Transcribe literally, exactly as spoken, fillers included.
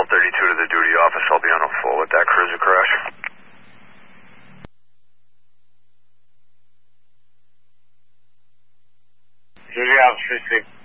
Call thirty-two to the duty office. I'll be on a full with that cruiser crash. Duty officer six.